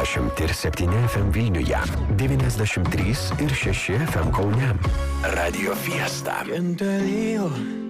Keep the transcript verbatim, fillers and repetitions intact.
dešimt ir septyni F M Vilniuje, devyniasdešimt trys ir šeši F M Kaune. Radio Fiesta. ¿Quién te dijo